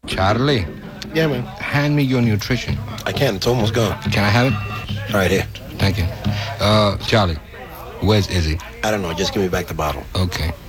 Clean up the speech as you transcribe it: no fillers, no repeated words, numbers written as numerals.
Charlie, Yeah, man. hand me your nutrition. I can't. It's almost gone. Can I have it? All right, here. Thank you. Charlie, where's Izzy? I don't know. Just give me back the bottle. Okay.